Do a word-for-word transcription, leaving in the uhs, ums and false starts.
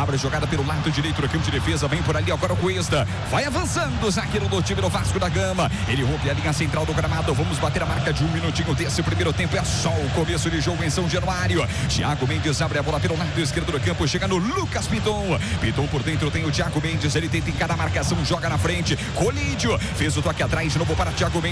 Abre a jogada pelo lado direito do campo de defesa. Vem por ali agora o Cuesta. Vai avançando o zagueiro do time do Vasco da Gama. Ele rompe a linha central do gramado. Vamos bater a marca de um minutinho desse primeiro tempo. É só o começo de jogo em São Januário. Thiago Mendes abre a bola pelo lado esquerdo do campo. Chega no Lucas Piton. Piton por dentro tem o Thiago Mendes. Ele tenta encarar a marcação. Joga na frente. Colídio. Fez o toque atrás de novo para Thiago Mendes.